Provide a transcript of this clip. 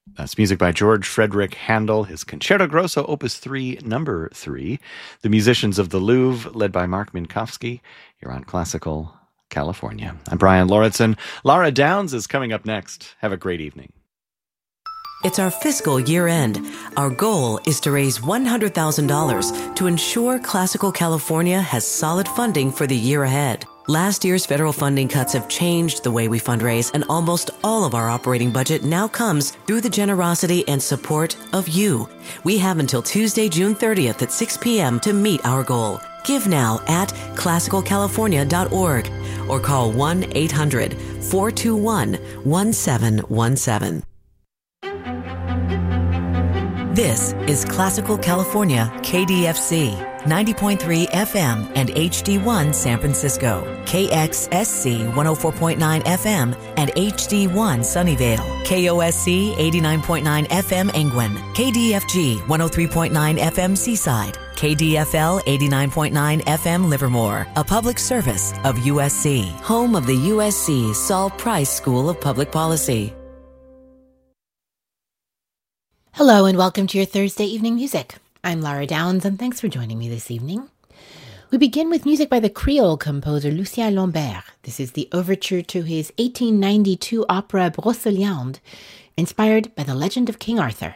That's music by George Frederick Handel, his Concerto Grosso, Opus 3, number 3. The Musicians of the Louvre, led by Mark Minkowski, here on Classical California. I'm Brian Lauritsen. Laura Downs is coming up next. Have a great evening. It's our fiscal year end. Our goal is to raise $100,000 to ensure Classical California has solid funding for the year ahead. Last year's federal funding cuts have changed the way we fundraise, and almost all of our operating budget now comes through the generosity and support of you. We have until Tuesday, June 30th at 6 p.m. to meet our goal. Give now at classicalcalifornia.org or call 1-800-421-1717. This is Classical California, KDFC, 90.3 FM and HD1 San Francisco, KXSC 104.9 FM and HD1 Sunnyvale, KOSC 89.9 FM Angwin, KDFG 103.9 FM Seaside, KDFL 89.9 FM Livermore, a public service of USC, home of the USC Saul Price School of Public Policy. Hello and welcome to your Thursday evening music. I'm Laura Downs and thanks for joining me this evening. We begin with music by the Creole composer Lucien Lambert. This is the overture to his 1892 opera Brocéliande, inspired by the legend of King Arthur.